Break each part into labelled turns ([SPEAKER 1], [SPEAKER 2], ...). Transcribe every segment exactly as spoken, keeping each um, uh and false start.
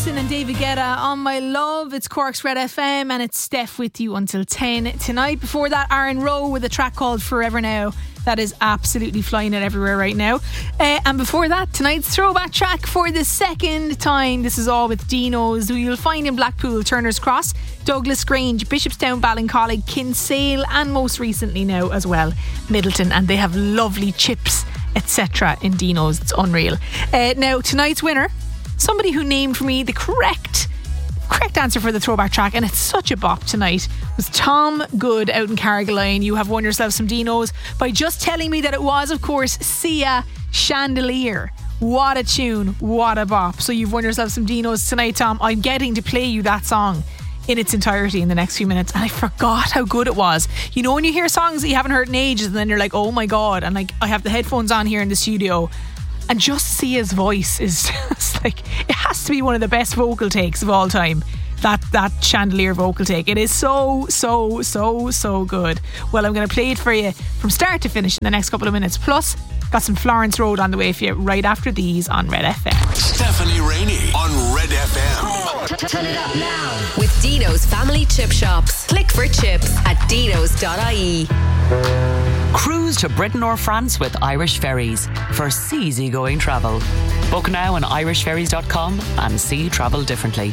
[SPEAKER 1] Jackson and David Guetta on My Love. It's Cork's Red F M and it's Steph with you until ten tonight. Before that, Aaron Rowe with a track called Forever Now. That is absolutely flying it everywhere right now. Uh, and before that, tonight's throwback track for the second time. This is all with Dino's, who you'll find in Blackpool, Turner's Cross, Douglas Grange, Bishopstown, Ballincollig, Kinsale, and most recently now as well, Middleton. And they have lovely chips, et cetera in Dino's. It's unreal. Uh, now, tonight's winner, somebody who named for me the correct correct answer for the throwback track, and it's such a bop tonight, was Tom Good out in Carrigaline. You have won yourself some Dino's by just telling me that it was, of course, Sia Chandelier. What a tune, what a bop. So you've won yourself some Dino's tonight, Tom. I'm getting to play you that song in its entirety in the next few minutes, and I forgot how good it was. You know when you hear songs that you haven't heard in ages and then you're like, oh my god, and like I have the headphones on here in the studio, and just Sia's voice is just like, it has to be one of the best vocal takes of all time. That that Chandelier vocal take. It is so, so, so, so good. Well, I'm going to play it for you from start to finish in the next couple of minutes. Plus, got some Florence Road on the way for you right after these on Red F M.
[SPEAKER 2] Stephanie Rainey on Red F M.
[SPEAKER 3] Turn it up now with Dino's Family Chip Shops. Click for chips at dinos dot I E.
[SPEAKER 4] Cruise to Britain or France with Irish Ferries for easygoing travel. Book now on irish ferries dot com and see travel differently.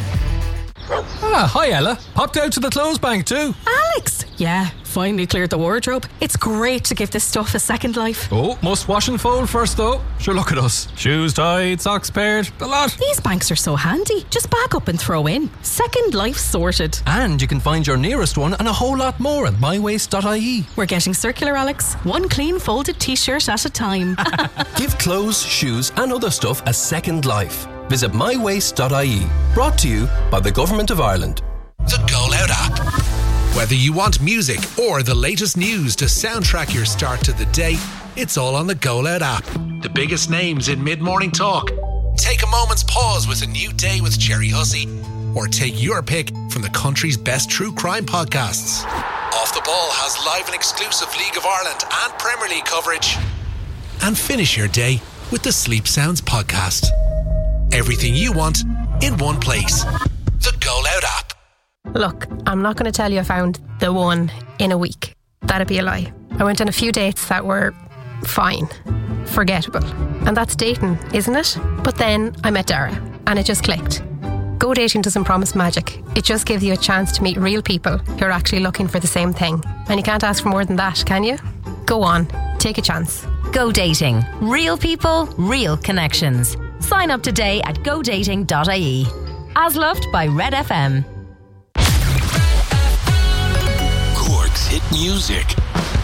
[SPEAKER 5] Ah, hi Ella. Popped out to the clothes bank too.
[SPEAKER 6] Alex! Yeah, finally cleared the wardrobe. It's great to give this stuff a second life.
[SPEAKER 5] Oh, must wash and fold first though. Sure, look at us. Shoes tied, socks paired, the lot.
[SPEAKER 6] These banks are so handy. Just bag up and throw in. Second life sorted.
[SPEAKER 5] And you can find your nearest one and a whole lot more at my waste dot I E.
[SPEAKER 6] We're getting circular, Alex. One clean folded t-shirt at a time.
[SPEAKER 7] Give clothes, shoes and other stuff a second life. Visit my waste dot I E. Brought to you by the Government of Ireland.
[SPEAKER 2] The Go Loud app. Whether you want music or the latest news to soundtrack your start to the day, it's all on the Go Loud app. The biggest names in mid-morning talk. Take a moment's pause with a new day with Jerry Hussey, or take your pick from the country's best true crime podcasts. Off the Ball has live and exclusive League of Ireland and Premier League coverage. And finish your day with the Sleep Sounds podcast. Everything you want in one place. The Go Loud app.
[SPEAKER 8] Look, I'm not going to tell you I found the one in a week. That'd be a lie. I went on a few dates that were fine, forgettable. And that's dating, isn't it? But then I met Dara and it just clicked. Go dating doesn't promise magic. It just gives you a chance to meet real people who are actually looking for the same thing. And you can't ask for more than that, can you? Go on, take a chance.
[SPEAKER 3] Go dating. Real people, real connections. Sign up today at go dating dot I E. As loved by Red F M.
[SPEAKER 2] Cork's hit music.